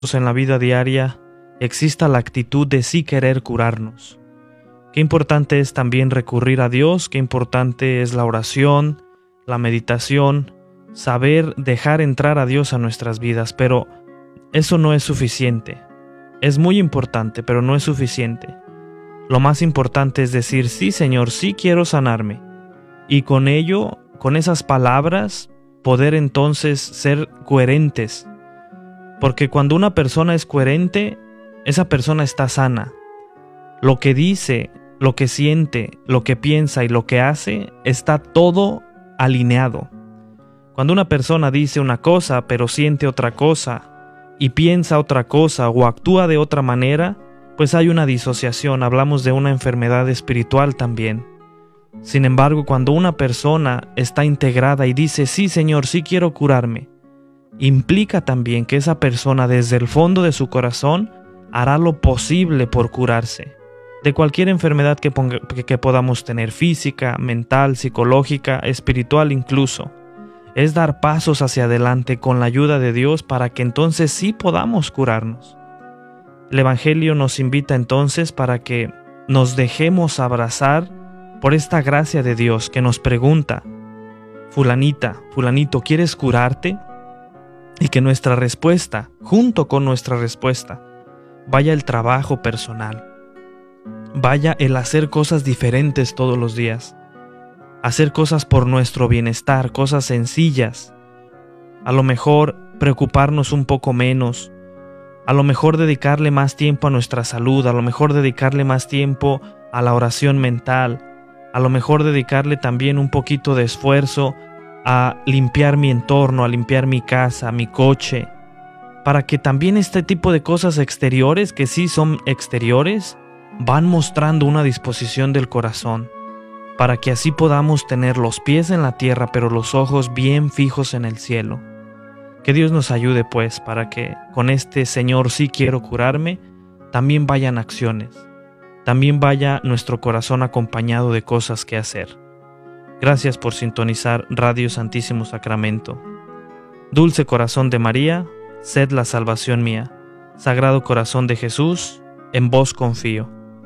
en la vida diaria exista la actitud de sí querer curarnos. Qué importante es también recurrir a Dios, qué importante es la oración, la meditación, saber dejar entrar a Dios a nuestras vidas, pero eso no es suficiente. Es muy importante, pero no es suficiente. Lo más importante es decir, sí Señor, sí quiero sanarme. Y con ello, con esas palabras, poder entonces ser coherentes. Porque cuando una persona es coherente, esa persona está sana. Lo que dice, lo que siente, lo que piensa y lo que hace, está todo alineado. Cuando una persona dice una cosa, pero siente otra cosa, y piensa otra cosa o actúa de otra manera, pues hay una disociación, hablamos de una enfermedad espiritual también. Sin embargo, cuando una persona está integrada y dice, sí Señor, sí quiero curarme, implica también que esa persona desde el fondo de su corazón hará lo posible por curarse de cualquier enfermedad que podamos tener, física, mental, psicológica, espiritual incluso. Es dar pasos hacia adelante con la ayuda de Dios para que entonces sí podamos curarnos. El Evangelio nos invita entonces para que nos dejemos abrazar por esta gracia de Dios que nos pregunta, fulanita, fulanito, ¿quieres curarte? Y que nuestra respuesta, junto con nuestra respuesta, vaya el trabajo personal, vaya el hacer cosas diferentes todos los días, hacer cosas por nuestro bienestar, cosas sencillas, a lo mejor preocuparnos un poco menos, a lo mejor dedicarle más tiempo a nuestra salud, a lo mejor dedicarle más tiempo a la oración mental, a lo mejor dedicarle también un poquito de esfuerzo a limpiar mi entorno, a limpiar mi casa, mi coche, para que también este tipo de cosas exteriores, que sí son exteriores, van mostrando una disposición del corazón, para que así podamos tener los pies en la tierra, pero los ojos bien fijos en el cielo. Que Dios nos ayude pues, para que con este Señor sí quiero curarme, también vayan acciones, también vaya nuestro corazón acompañado de cosas que hacer. Gracias por sintonizar Radio Santísimo Sacramento. Dulce corazón de María, sed la salvación mía. Sagrado corazón de Jesús, en vos confío.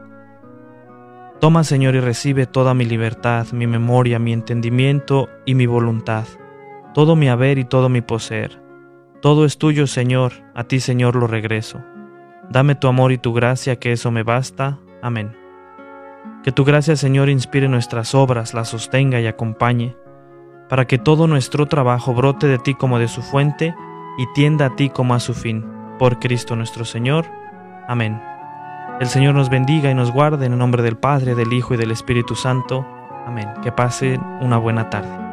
Toma, Señor, y recibe toda mi libertad, mi memoria, mi entendimiento y mi voluntad, todo mi haber y todo mi poseer. Todo es tuyo, Señor, a ti, Señor, lo regreso. Dame tu amor y tu gracia, que eso me basta. Amén. Que tu gracia, Señor, inspire nuestras obras, las sostenga y acompañe, para que todo nuestro trabajo brote de ti como de su fuente y tienda a ti como a su fin. Por Cristo nuestro Señor. Amén. El Señor nos bendiga y nos guarde en el nombre del Padre, del Hijo y del Espíritu Santo. Amén. Que pasen una buena tarde.